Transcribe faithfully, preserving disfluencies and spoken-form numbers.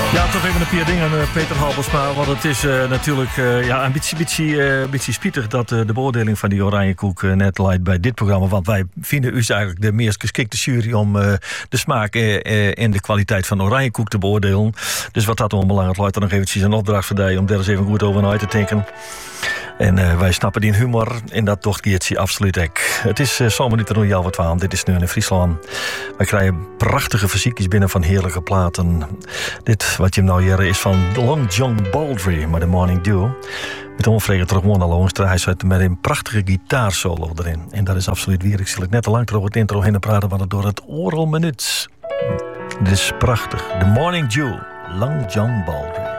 Ja, toch even een paar dingen, uh, Peter Halbersma. Want het is uh, natuurlijk uh, ja, een beetje, beetje, uh, beetje spietig dat uh, de beoordeling van die oranje koek uh, net leidt bij dit programma. Want wij vinden u eigenlijk de meest geschikte jury om uh, de smaak uh, uh, en de kwaliteit van oranje koek te beoordelen. Dus wat dat onbelangrijk luidt, dan nog eventjes een opdracht voor jou om daar eens even goed over na te denken. En uh, wij snappen die humor en dat toch Geertje absoluut ek. Het is uh, zo'n minuut er nu al wat van. Dit is nu in Friesland. Wij krijgen prachtige fysiekjes binnen van heerlijke platen. Dit wat je nou hier is van Long John Baldry met The Morning Dew. Met onvregen terug al langs. Hij zit met een prachtige gitaarsolo erin. En dat is absoluut weer. Ik zal het net te lang terug het intro heen praten, want het door het oral minuut. Dit is prachtig. The Morning Dew, Long John Baldry.